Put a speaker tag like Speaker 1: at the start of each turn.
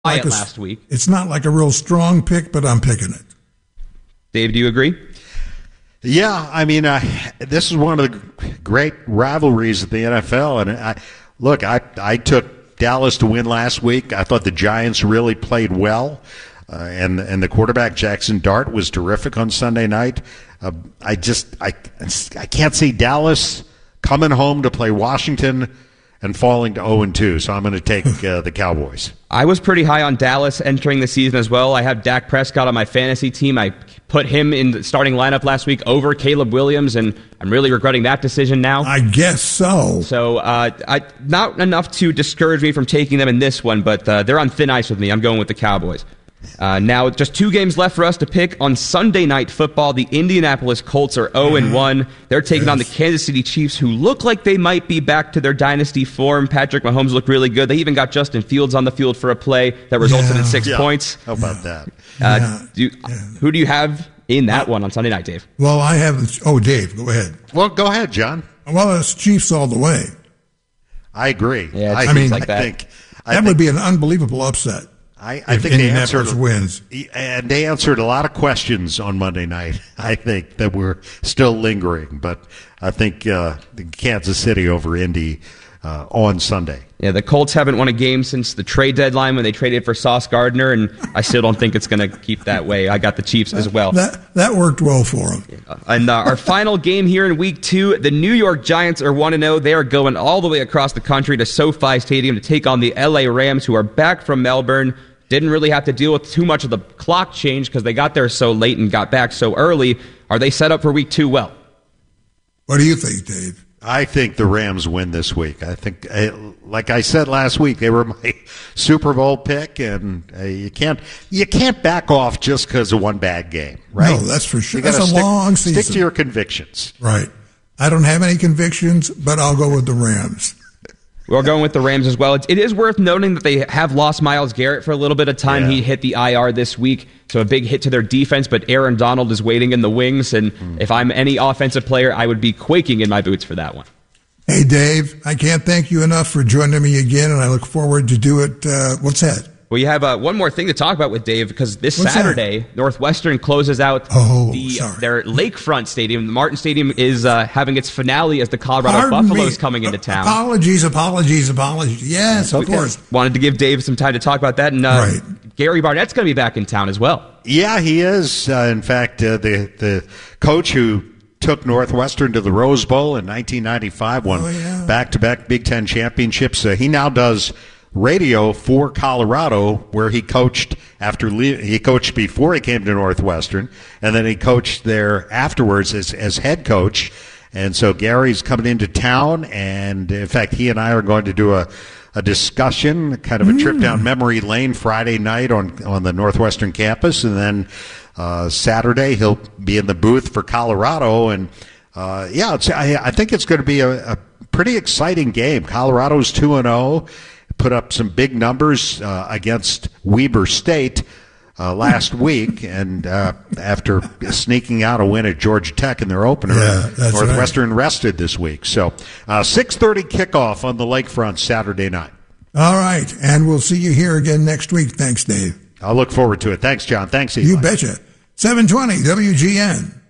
Speaker 1: last week.
Speaker 2: It's not like a real strong pick, but I'm picking it.
Speaker 1: Dave, do you agree?
Speaker 3: Yeah, I mean, this is one of the great rivalries of the NFL. And I took Dallas to win last week. I thought the Giants really played well. And the quarterback, Jackson Dart, was terrific on Sunday night. I can't see Dallas coming home to play Washington and falling to 0-2, so I'm going to take the Cowboys.
Speaker 1: I was pretty high on Dallas entering the season as well. I have Dak Prescott on my fantasy team. I put him in the starting lineup last week over Caleb Williams, and I'm really regretting that decision now.
Speaker 2: I guess so.
Speaker 1: So not enough to discourage me from taking them in this one, but they're on thin ice with me. I'm going with the Cowboys. Now, just 2 games left for us to pick. On Sunday Night Football, the Indianapolis Colts are 0-1. They're taking on the Kansas City Chiefs, who look like they might be back to their dynasty form. Patrick Mahomes looked really good. They even got Justin Fields on the field for a play that resulted in 6 points.
Speaker 3: How about that?
Speaker 1: Who do you have in that one on Sunday night, Dave?
Speaker 2: Well, I have... Oh, Dave, go ahead.
Speaker 3: Well, go ahead, John.
Speaker 2: Well, it's Chiefs all the way.
Speaker 3: I agree.
Speaker 1: Yeah,
Speaker 2: I mean,
Speaker 1: like that.
Speaker 2: That would be an unbelievable upset.
Speaker 3: I think they answered
Speaker 2: wins.
Speaker 3: And they answered a lot of questions on Monday night, I think, that were still lingering. But I think Kansas City over Indy on Sunday.
Speaker 1: Yeah, the Colts haven't won a game since the trade deadline when they traded for Sauce Gardner, and I still don't think it's going to keep that way. I got the Chiefs as well.
Speaker 2: That worked well for them.
Speaker 1: And our final game here in Week 2, the New York Giants are 1-0. They are going all the way across the country to SoFi Stadium to take on the LA Rams, who are back from Melbourne. Didn't really have to deal with too much of the clock change because they got there so late and got back so early. Are they set up for Week 2 well?
Speaker 2: What do you think, Dave?
Speaker 3: I think the Rams win this week. I think, like I said last week, they were my Super Bowl pick, and you can't back off just because of one bad game, right?
Speaker 2: No, that's for sure. That's
Speaker 3: a
Speaker 2: long season.
Speaker 3: Stick to your convictions.
Speaker 2: Right. I don't have any convictions, but I'll go with the Rams.
Speaker 1: We're going with the Rams as well. It is worth noting that they have lost Myles Garrett for a little bit of time. He hit the IR this week, so a big hit to their defense, but Aaron Donald is waiting in the wings, and if I'm any offensive player, I would be quaking in my boots for that one.
Speaker 2: Hey, Dave, I can't thank you enough for joining me again, and I look forward to do it. What's that?
Speaker 1: Well, you have one more thing to talk about with Dave, because this Saturday, Northwestern closes out their Lakefront Stadium. The Martin Stadium is having its finale as the Colorado Buffaloes coming into town.
Speaker 2: Apologies. Yes, of course.
Speaker 1: Wanted to give Dave some time to talk about that. And Gary Barnett's going to be back in town as well.
Speaker 3: Yeah, he is. In fact, the coach who took Northwestern to the Rose Bowl in 1995, won back-to-back Big Ten championships. He now does radio for Colorado, where he coached he coached before he came to Northwestern, and then he coached there afterwards as head coach. And so Gary's coming into town, and in fact, he and I are going to do a discussion, kind of a trip down memory lane Friday night on the Northwestern campus, and then Saturday he'll be in the booth for Colorado. And I think it's going to be a pretty exciting game. Colorado's 2-0. Put up some big numbers against Weber State last week, and after sneaking out a win at Georgia Tech in their opener, Northwestern rested this week. So 6:30 kickoff on the Lakefront Saturday night.
Speaker 2: All right, and we'll see you here again next week. Thanks, Dave.
Speaker 3: I'll look forward to it. Thanks, John. Thanks, Eli.
Speaker 2: You betcha. 720 WGN.